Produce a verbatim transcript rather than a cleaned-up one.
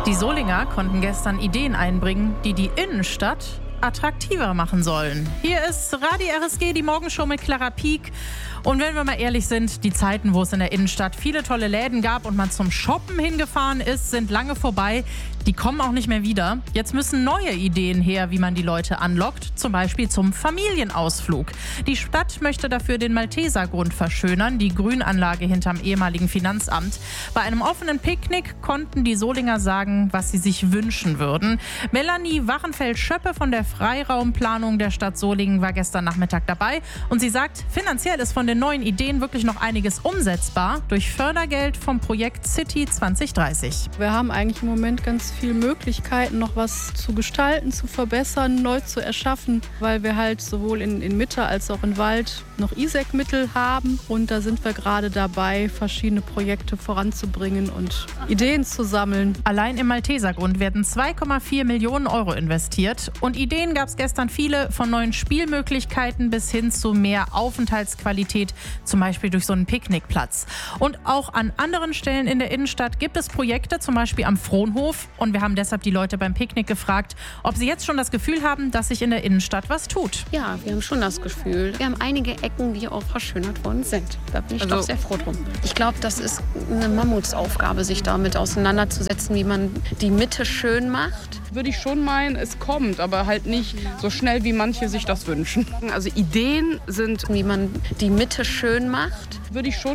Die Solinger konnten gestern Ideen einbringen, die die Innenstadt attraktiver machen sollen. Hier ist Radio R S G, die Morgenshow mit Clara Pieck. Und wenn wir mal ehrlich sind, die Zeiten, wo es in der Innenstadt viele tolle Läden gab und man zum Shoppen hingefahren ist, sind lange vorbei. Die kommen auch nicht mehr wieder. Jetzt müssen neue Ideen her, wie man die Leute anlockt, zum Beispiel zum Familienausflug. Die Stadt möchte dafür den Maltesergrund verschönern, die Grünanlage hinterm ehemaligen Finanzamt. Bei einem offenen Picknick konnten die Solinger sagen, was sie sich wünschen würden. Melanie Wachenfeld-Schöppe von der Freiraumplanung der Stadt Solingen war gestern Nachmittag dabei und sie sagt, finanziell ist von den neuen Ideen wirklich noch einiges umsetzbar durch Fördergeld vom Projekt City zwanzig dreißig. Wir haben eigentlich im Moment ganz viele Möglichkeiten, noch was zu gestalten, zu verbessern, neu zu erschaffen, weil wir halt sowohl in, in Mitte als auch in Wald noch I S E C-Mittel haben und da sind wir gerade dabei, verschiedene Projekte voranzubringen und Ideen zu sammeln. Allein im Maltesergrund werden zwei Komma vier Millionen Euro investiert und Ideen gab es gestern viele, von neuen Spielmöglichkeiten bis hin zu mehr Aufenthaltsqualität, zum Beispiel durch so einen Picknickplatz. Und auch an anderen Stellen in der Innenstadt gibt es Projekte, zum Beispiel am Frohnhof. Und wir haben deshalb die Leute beim Picknick gefragt, ob sie jetzt schon das Gefühl haben, dass sich in der Innenstadt was tut. Ja, wir haben schon das Gefühl. Wir haben einige Ecken, die auch verschönert worden sind. Da bin ich also, doch sehr froh drum. Ich glaube, das ist eine Mammutsaufgabe, sich damit auseinanderzusetzen, wie man die Mitte schön macht. Würde ich schon meinen, es kommt, aber halt nicht so schnell, wie manche sich das wünschen. Also Ideen sind, wie man die Mitte schön macht. Würde ich schon